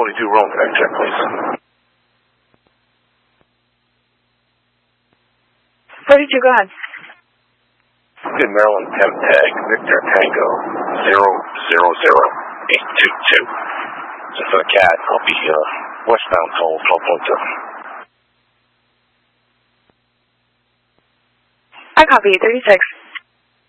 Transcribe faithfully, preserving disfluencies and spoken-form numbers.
forty-two wrong connect, check, please. forty-two, go ahead. Good, Maryland temp tag, Victor Tango, zero zero zero eight two two. So for the cat, I'll be uh, westbound toll twelve point seven. I copy, thirty-six.